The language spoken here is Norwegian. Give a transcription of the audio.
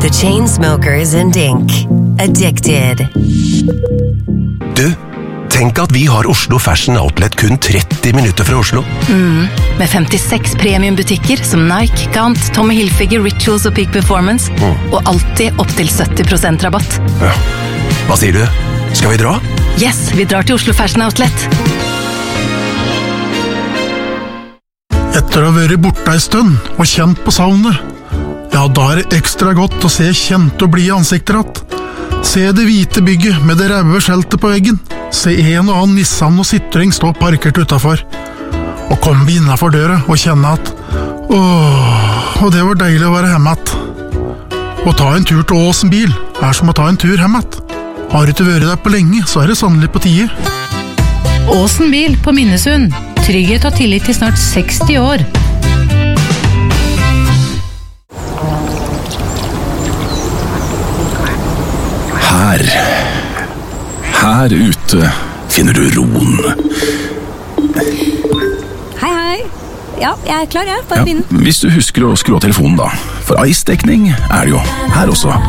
The Chainsmokers and Dink. Addicted. Du, tenk at vi har Oslo Fashion Outlet kun 30 minutter fra Oslo. Med 56 premiumbutikker som Nike, Gant, Tommy Hilfiger, Rituals og Peak Performance. Og alltid opp til 70% rabatt. Ja. Hva sier du? Skal vi dra? Yes, vi drar til Oslo Fashion Outlet. Etter å ha vært borte en stund og kjent på savnet, ja, da er det ekstra godt å se kjente og blide ansikter att. Se det hvite bygget med det røde skjeltet på veggen. Se en og annen Nissan og Citroën stå parkert utenfor. Og komme vi innenfor døra og kjenne at og det var deilig å være hjemme att. Å ta en tur til Åsen bil er som å ta en tur hjemme att. Har du ikke vært der på lenge, så er det sannelig på tide. Åsen bil på Minnesund. Trygghet og tillit til snart 60 år. Her ute finner du roen. Hei. Ja, jeg er klar, jeg. Bare begynn. Hvis du husker å skru av telefonen da. For ice-dekning er det jo her også.